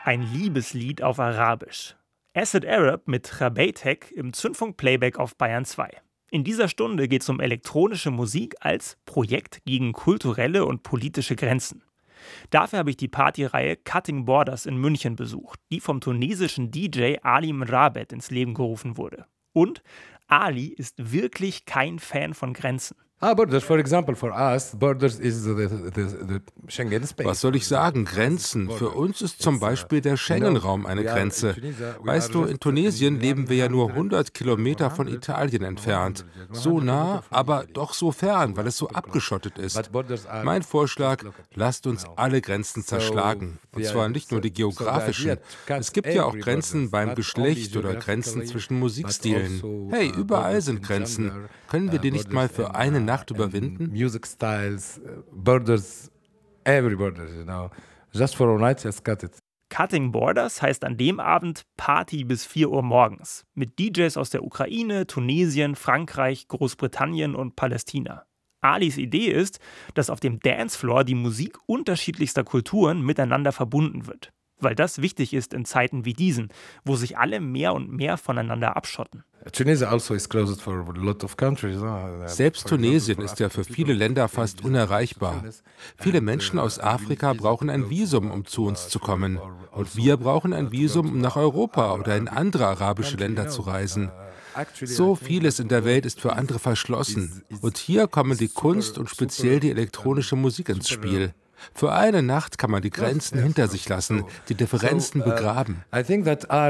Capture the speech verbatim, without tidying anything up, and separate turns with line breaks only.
Ein Liebeslied auf Arabisch. Acid Arab mit Rabeitek im Zündfunk-Playback auf Bayern zwei. In dieser Stunde geht es um elektronische Musik als Projekt gegen kulturelle und politische Grenzen. Dafür habe ich die Partyreihe Cutting Borders in München besucht, die vom tunesischen D J Ali Mrabet ins Leben gerufen wurde. Und Ali ist wirklich kein Fan von Grenzen.
Ah, borders, for example, for us, borders is the, the, the Schengen space.
Was soll ich sagen? Grenzen. Für uns ist zum Beispiel der Schengen-Raum eine Grenze. Weißt du, in Tunesien leben wir ja nur hundert Kilometer von Italien entfernt. So nah, aber doch so fern, weil es so abgeschottet ist. Mein Vorschlag, lasst uns alle Grenzen zerschlagen. Und zwar nicht nur die geografischen. Es gibt ja auch Grenzen beim Geschlecht oder Grenzen zwischen Musikstilen. Hey, überall sind Grenzen. Können wir die nicht mal für eine Nacht überwinden?
Music styles, borders, every borders, you know. Just for a night, just cut it.
Cutting Borders heißt an dem Abend Party bis vier Uhr morgens. Mit D Js aus der Ukraine, Tunesien, Frankreich, Großbritannien und Palästina. Alis Idee ist, dass auf dem Dancefloor die Musik unterschiedlichster Kulturen miteinander verbunden wird. Weil das wichtig ist in Zeiten wie diesen, wo sich alle mehr und mehr voneinander abschotten.
Selbst Tunesien ist ja für viele Länder fast unerreichbar. Viele Menschen aus Afrika brauchen ein Visum, um zu uns zu kommen. Und wir brauchen ein Visum, um nach Europa oder in andere arabische Länder zu reisen. So vieles in der Welt ist für andere verschlossen. Und hier kommen die Kunst und speziell die elektronische Musik ins Spiel. Für eine Nacht kann man die Grenzen hinter sich lassen, die Differenzen begraben.